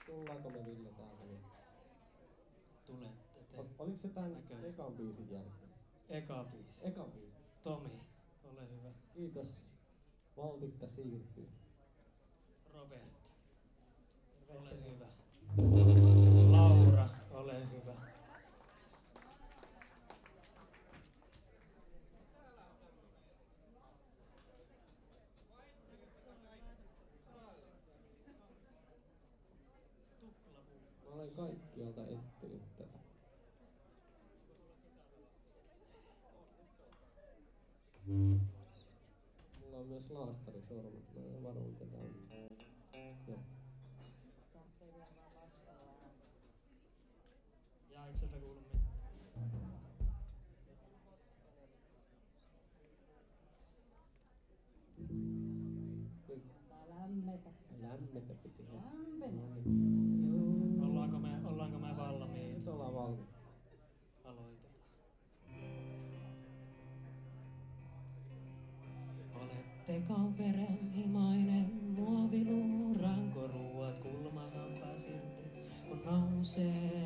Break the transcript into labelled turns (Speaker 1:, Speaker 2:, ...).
Speaker 1: Tullaanko me Ville täältä nyt?
Speaker 2: Tulette te.
Speaker 1: Oliko se tän
Speaker 2: Näköjään.
Speaker 1: ekan biisin jälkeen?
Speaker 2: Eka biisi.
Speaker 1: Eka biisi.
Speaker 2: Tomi, ole hyvä.
Speaker 1: Kiitos. Valtikka siirtyy.
Speaker 2: Robert, ole hyvä. Laura, ole hyvä.
Speaker 1: Mä olen kaikkialta etsinyt tätä. Mulla on myös laastarisormet, mä en varuun tätä. Joo.
Speaker 2: Ja eikö sieltä kuulu mitään?
Speaker 1: Lämmetä piti.
Speaker 2: Ollaanko me valmiit?
Speaker 1: Nyt ollaan valmiit.
Speaker 2: Aloitetaan. Oletteko verenhimoinen muoviluuranko ruuat kulmahampaa silti, kun nousee